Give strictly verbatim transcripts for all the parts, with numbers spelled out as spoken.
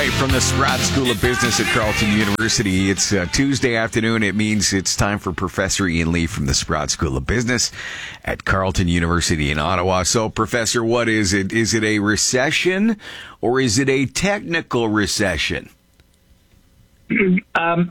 right, from the Sprott School of Business at Carleton University. It's uh, Tuesday afternoon. It means it's time for Professor Ian Lee from the Sprott School of Business at Carleton University in Ottawa. So, Professor, what is it? Is it a recession or is it a technical recession? Um,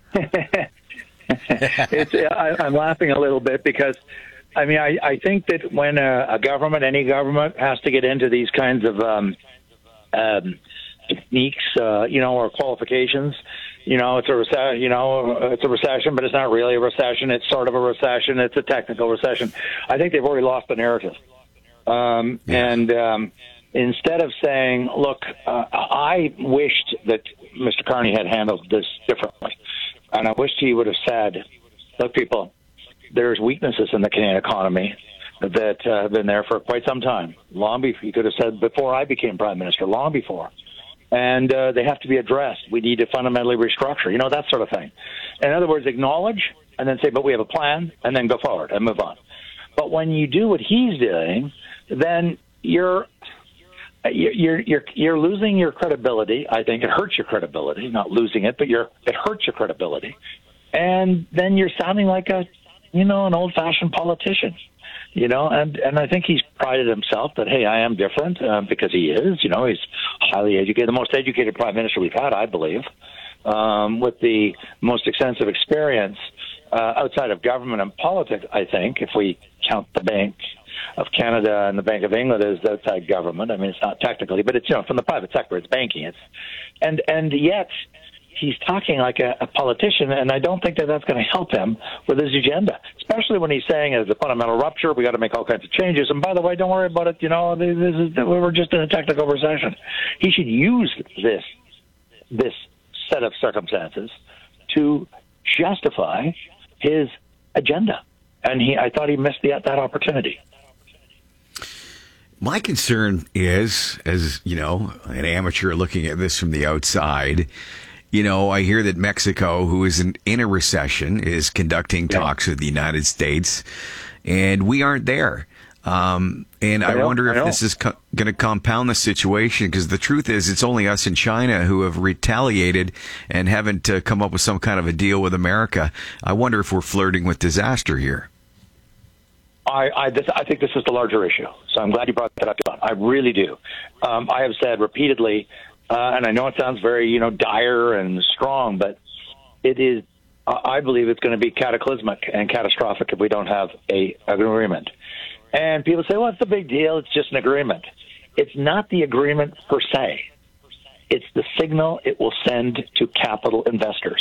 it's, I, I'm laughing a little bit because, I mean, I, I think that when a, a government, any government, has to get into these kinds of um, um, techniques, uh, you know, or qualifications, you know, it's a recession, you know, it's a recession, but it's not really a recession. It's sort of a recession. It's a technical recession. I think they've already lost the narrative. Um, yeah. And um, instead of saying, look, uh, I wished that Mister Carney had handled this differently. And I wished he would have said, look, people, there's weaknesses in the Canadian economy that uh, have been there for quite some time. Long before, he could have said, before I became Prime Minister, long before. And uh, they have to be addressed. We need to fundamentally restructure, you know, that sort of thing. In other words, acknowledge and then say, but we have a plan, and then go forward and move on. But when you do what he's doing, then you're you're you're you're losing your credibility. I think it hurts your credibility, not losing it, but you're it hurts your credibility. And then you're sounding like a, you know, an old-fashioned politician. You know, and, and I think he's prided himself that, hey, I am different uh, because he is. You know, he's highly educated, the most educated prime minister we've had, I believe, um, with the most extensive experience uh, outside of government and politics, I think, if we count the Bank of Canada and the Bank of England as outside government. I mean, it's not technically, but it's, you know, from the private sector, it's banking. It's and and yet he's talking like a, a politician, and I don't think that that's going to help him with his agenda, especially when he's saying it's a fundamental rupture, we got to make all kinds of changes, and by the way, don't worry about it, you know, this is, we're just in a technical recession. He should use this this set of circumstances to justify his agenda, and he I thought he missed the, that opportunity. My concern is, as you know, an amateur looking at this from the outside, you know, I hear that Mexico, who is in, in a recession, is conducting yeah. talks with the United States, and we aren't there. Um, and I, I know, wonder if this is co- going to compound the situation, because the truth is it's only us and China who have retaliated and haven't uh, come up with some kind of a deal with America. I wonder if we're flirting with disaster here. I, I, this, I think this is the larger issue, so I'm glad you brought that up. I really do. Um, I have said repeatedly, Uh, and I know it sounds very, you know, dire and strong, but it is, uh, I believe it's going to be cataclysmic and catastrophic if we don't have a an agreement. And people say, well, it's a big deal. It's just an agreement. It's not the agreement per se. It's the signal it will send to capital investors.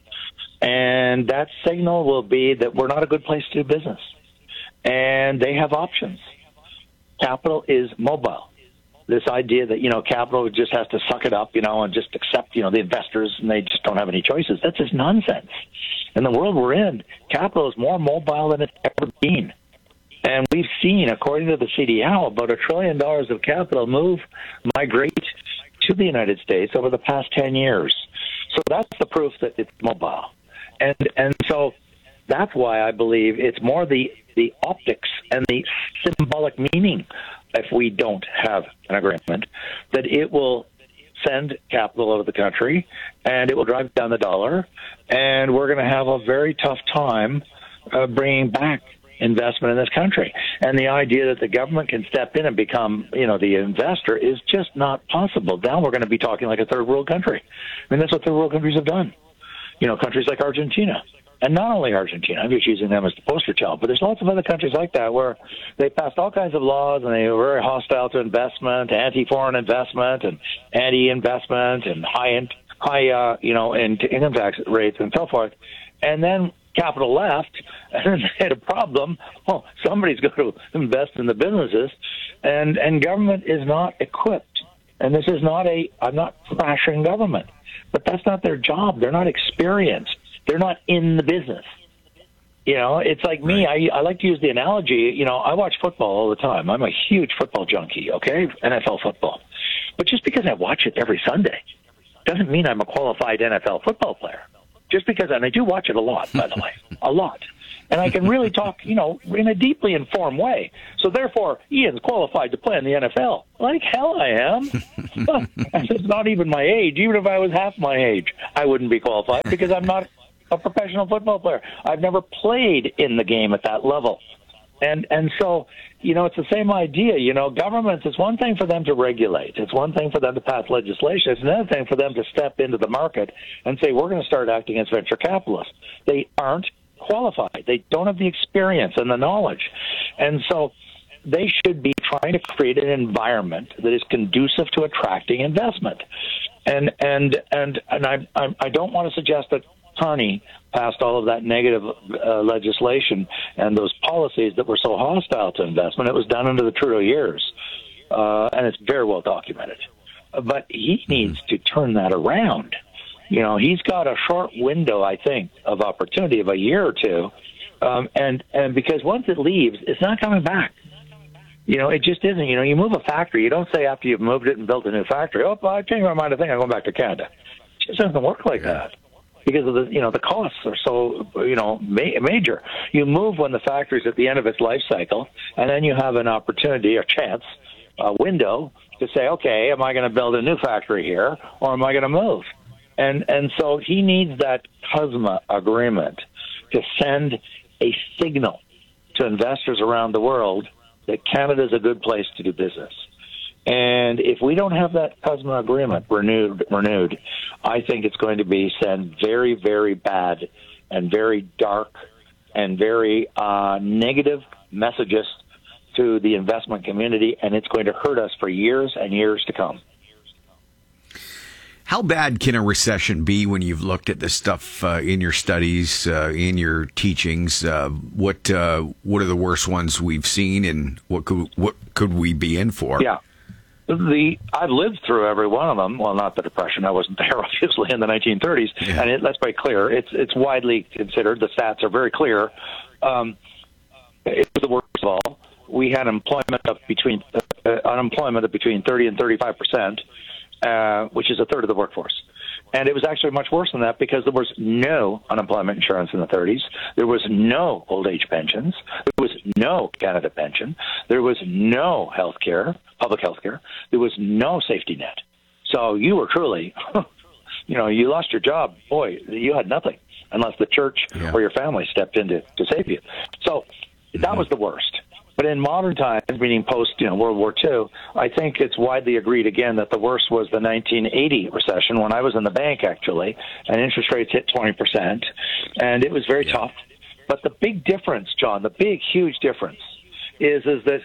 And that signal will be that we're not a good place to do business. And they have options. Capital is mobile. This idea that, you know, capital just has to suck it up, you know, and just accept, you know, the investors and they just don't have any choices. That's just nonsense. In the world we're in, capital is more mobile than it's ever been. And we've seen, according to the C D A O, about a trillion dollars of capital move, migrate to the United States over the past ten years. So that's the proof that it's mobile. And and so that's why I believe it's more the, the optics and the symbolic meaning, if we don't have an agreement, that it will send capital out of the country and it will drive down the dollar, and we're going to have a very tough time uh, bringing back investment in this country. And the idea that the government can step in and become, you know, the investor is just not possible. Now we're going to be talking like a third world country. I mean, that's what third world countries have done. You know, countries like Argentina. And not only Argentina, I'm just using them as the poster child, but there's lots of other countries like that where they passed all kinds of laws and they were very hostile to investment, anti-foreign investment, and anti-investment, and high, high, uh, you know, income tax rates and so forth. And then capital left, and they had a problem. Oh, somebody's got to invest in the businesses, and and government is not equipped. And this is not a. I'm not trashing government, but that's not their job. They're not experienced. They're not in the business. You know, it's like me. I, I like to use the analogy. You know, I watch football all the time. I'm a huge football junkie, okay? N F L football. But just because I watch it every Sunday doesn't mean I'm a qualified N F L football player. Just because, and I do watch it a lot, by the way, a lot. And I can really talk, you know, in a deeply informed way. So therefore, Ian's qualified to play in the N F L. Like hell I am. And it's not even my age. Even if I was half my age, I wouldn't be qualified because I'm not a professional football player. I've never played in the game at that level. And and so, you know, it's the same idea. You know, governments, it's one thing for them to regulate. It's one thing for them to pass legislation. It's another thing for them to step into the market and say, we're going to start acting as venture capitalists. They aren't qualified. They don't have the experience and the knowledge. And so they should be trying to create an environment that is conducive to attracting investment. And and and, and I, I, I don't want to suggest that Carney passed all of that negative uh, legislation and those policies that were so hostile to investment. It was done under the Trudeau years, uh, and it's very well documented. But he needs to turn that around. You know, he's got a short window, I think, of opportunity of a year or two, um, and and because once it leaves, it's not coming back. You know, it just isn't. You know, you move a factory, you don't say after you've moved it and built a new factory, oh, I changed my mind, I think I'm going back to Canada. It just doesn't work like yeah. that. Because of the, you know, the costs are so, you know, ma- major. You move when the factory's at the end of its life cycle, and then you have an opportunity or chance, a window to say, okay, am I going to build a new factory here, or am I going to move? And and so he needs that C U S M A agreement to send a signal to investors around the world that Canada is a good place to do business. And if we don't have that C U S M A agreement renewed, renewed, I think it's going to be send very, very bad and very dark and very uh, negative messages to the investment community, and it's going to hurt us for years and years to come. How bad can a recession be when you've looked at this stuff uh, in your studies, uh, in your teachings? Uh, what uh, what are the worst ones we've seen, and what could what could we be in for? Yeah. The I've lived through every one of them. Well, not the Depression. I wasn't there, obviously, in the nineteen thirties. Yeah. And it, let's be clear, it's it's widely considered. The stats are very clear. Um, it was the worst of all. We had employment of between uh, unemployment of between thirty and thirty-five percent, uh, which is a third of the workforce. And it was actually much worse than that because there was no unemployment insurance in the thirties. There was no old age pensions. There was no Canada pension. There was no health care, public health care. There was no safety net. So you were truly, you know, you lost your job. Boy, you had nothing unless the church yeah. or your family stepped in to, to save you. So that mm-hmm. was the worst. But in modern times, meaning post, you know, World War Two, I think it's widely agreed again that the worst was the nineteen eighty recession when I was in the bank, actually, and interest rates hit twenty percent, and it was very yeah. tough. But the big difference, John, the big, huge difference is is that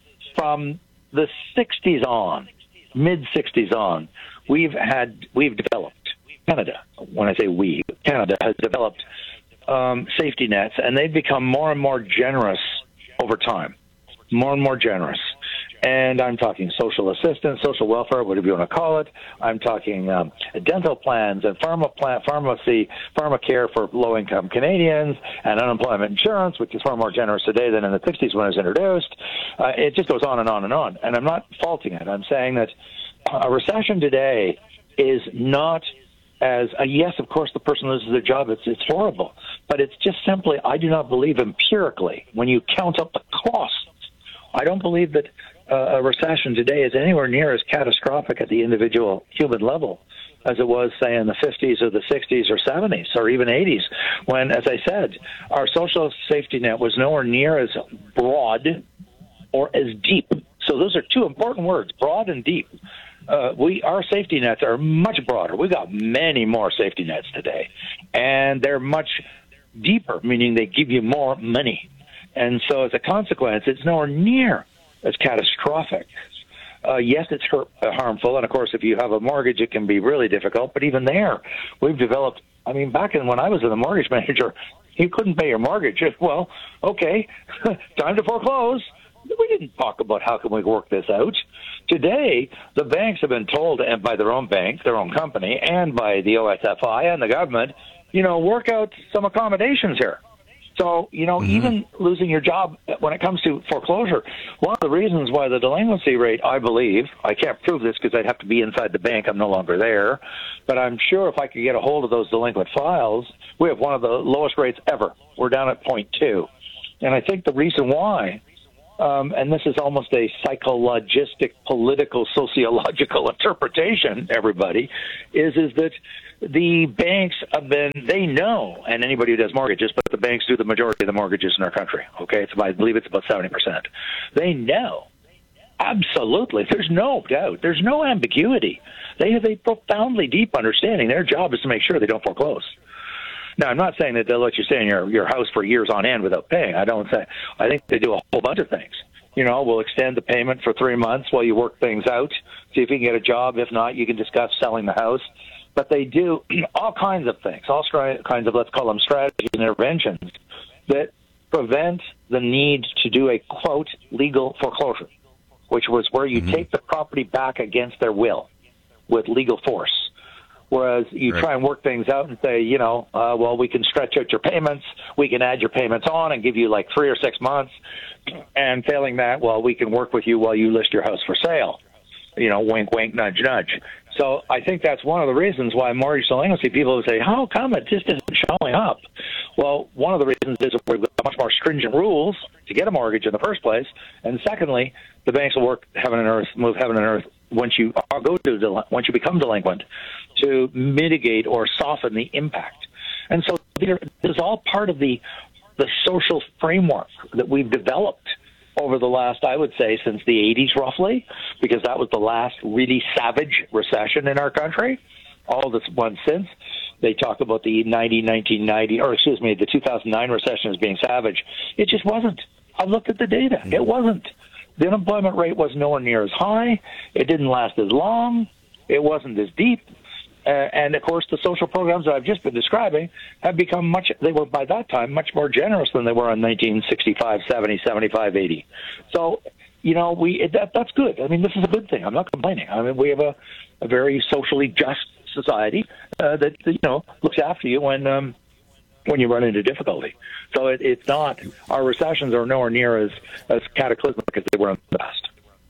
from the sixties on, mid sixties on, we've had we've developed Canada. When I say we, Canada has developed um, safety nets, and they've become more and more generous over time, more and more generous. And I'm talking social assistance, social welfare, whatever you want to call it. I'm talking um, dental plans and pharma plan, pharmacy, pharma care for low-income Canadians, and unemployment insurance, which is far more generous today than in the sixties when it was introduced. Uh, it just goes on and on and on. And I'm not faulting it. I'm saying that a recession today is not as, uh, yes, of course, the person loses their job. It's, it's horrible. But it's just simply, I do not believe empirically, when you count up the costs, I don't believe that uh, a recession today is anywhere near as catastrophic at the individual human level as it was, say, in the fifties or the sixties or seventies or even eighties, when, as I said, our social safety net was nowhere near as broad or as deep. So those are two important words, broad and deep. Uh, we our safety nets are much broader. We've got many more safety nets today, and they're much deeper, meaning they give you more money. And so as a consequence, it's nowhere near as catastrophic. Uh, yes, it's hurt, uh, harmful, and of course, if you have a mortgage, it can be really difficult. But even there, we've developed, I mean, back in when I was a mortgage manager, you couldn't pay your mortgage. Well, okay, time to foreclose. We didn't talk about how can we work this out. Today, the banks have been told, and by their own bank, their own company, and by the O S F I and the government, you know, work out some accommodations here. So, you know, mm-hmm. even losing your job when it comes to foreclosure, one of the reasons why the delinquency rate, I believe, I can't prove this because I'd have to be inside the bank. I'm no longer there. But I'm sure if I could get a hold of those delinquent files, we have one of the lowest rates ever. We're down at zero point two. And I think the reason why, um, and this is almost a psychologistic, political, sociological interpretation, everybody, is, is that the banks have been, they know, and anybody who does mortgages, but the banks do the majority of the mortgages in our country, okay? It's, I believe it's about seventy percent. They know, absolutely, there's no doubt, there's no ambiguity. They have a profoundly deep understanding. Their job is to make sure they don't foreclose. Now, I'm not saying that they'll let you stay in your, your house for years on end without paying. I don't say. I think they do a whole bunch of things. You know, we'll extend the payment for three months while you work things out, see if you can get a job. If not, you can discuss selling the house. But they do all kinds of things, all stri- kinds of, let's call them strategies and interventions that prevent the need to do a, quote, legal foreclosure, which was where you mm-hmm. take the property back against their will with legal force. Whereas you right. try and work things out and say, you know, uh, well, we can stretch out your payments, we can add your payments on and give you like three or six months. And failing that, well, we can work with you while you list your house for sale. You know, wink, wink, nudge, nudge. So I think that's one of the reasons why mortgage delinquency, people would say, how come it just isn't showing up? Well, one of the reasons is we've got much more stringent rules to get a mortgage in the first place. And secondly, the banks will work heaven and earth, move heaven and earth once you go to once you become delinquent to mitigate or soften the impact. And so this is all part of the the social framework that we've developed over the last, I would say, since the eighties roughly, because that was the last really savage recession in our country. All this one since. They talk about the nineteen ninety, or excuse me, the two thousand nine recession as being savage. It just wasn't. I've looked at the data. It wasn't. The unemployment rate was nowhere near as high. It didn't last as long. It wasn't as deep. Uh, and, of course, the social programs that I've just been describing have become much, they were by that time much more generous than they were in nineteen sixty-five, seventy, seventy-five, eighty. So, you know, we that that's good. I mean, this is a good thing. I'm not complaining. I mean, we have a, a very socially just society uh, that, you know, looks after you when um, when you run into difficulty. So it, it's not, our recessions are nowhere near as, as cataclysmic as they were in the past.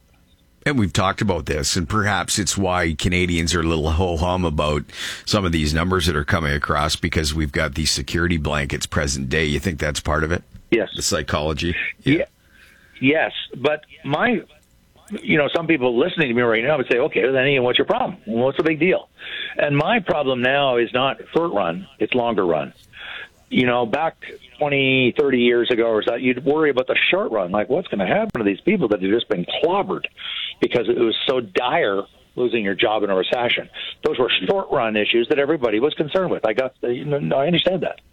And we've talked about this, and perhaps it's why Canadians are a little ho-hum about some of these numbers that are coming across, because we've got these security blankets present day. You think that's part of it? Yes. The psychology? Yeah. yeah. Yes, but my, you know, some people listening to me right now would say, okay, then Ian, what's your problem? Well, what's the big deal? And my problem now is not short run, it's longer run. You know, back twenty, thirty years ago or so, you'd worry about the short run, like what's going to happen to these people that have just been clobbered because it was so dire losing your job in a recession. Those were short run issues that everybody was concerned with. I got, you know, I understand that.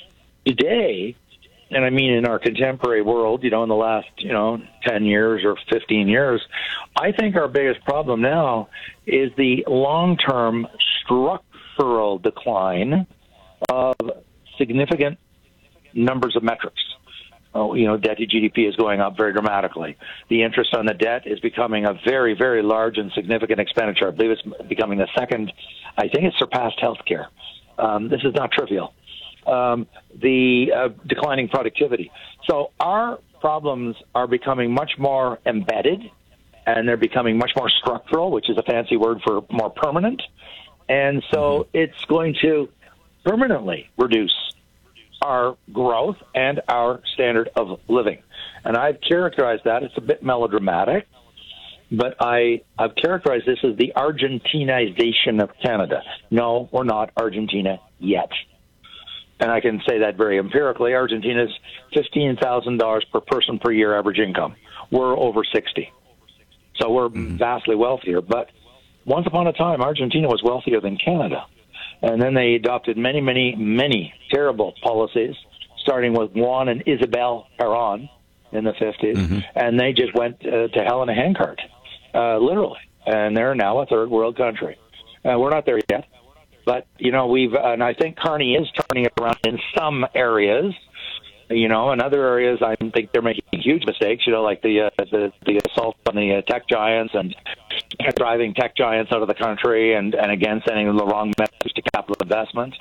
Today, and I mean in our contemporary world, you know, in the last, you know, ten years or fifteen years, I think our biggest problem now is the long-term structural decline of significant numbers of metrics. Oh, you know, debt to G D P is going up very dramatically. The interest on the debt is becoming a very, very large and significant expenditure. I believe it's becoming the second. I think it's surpassed healthcare. Um, this is not trivial. Um, the uh, declining productivity. So our problems are becoming much more embedded, and they're becoming much more structural, which is a fancy word for more permanent. And so it's going to permanently reduce our growth and our standard of living. And I've characterized that, it's a bit melodramatic, but I, I've characterized this as the Argentinization of Canada. No, we're not Argentina yet. And I can say that very empirically. Argentina's fifteen thousand dollars per person per year average income. We're over sixty. So we're mm. vastly wealthier. But once upon a time, Argentina was wealthier than Canada. And then they adopted many, many, many terrible policies, starting with Juan and Isabel Perón in the fifties. Mm-hmm. And they just went uh, to hell in a handcart, uh, literally. And they're now a third world country. Uh, we're not there yet. But, you know, we've, and I think Carney is turning it around in some areas. You know, in other areas, I think they're making huge mistakes, you know, like the uh, the, the assault on the uh, tech giants and driving tech giants out of the country and, and again, sending the wrong message to capital investment.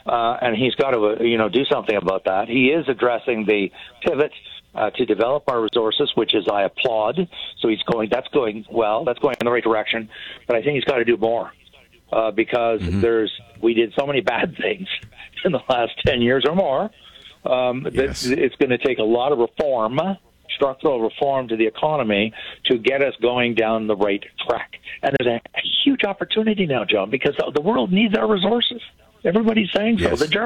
uh, and he's got to, uh, you know, do something about that. He is addressing the pivot uh, to develop our resources, which is I applaud. So he's going. That's going well. That's going in the right direction. But I think he's got to do more uh, because mm-hmm. there's we did so many bad things in the last ten years or more. Um, yes. that it's going to take a lot of reform, structural reform to the economy to get us going down the right track. And there's a, a huge opportunity now, John, because the world needs our resources. Everybody's saying so. Yes. The Germans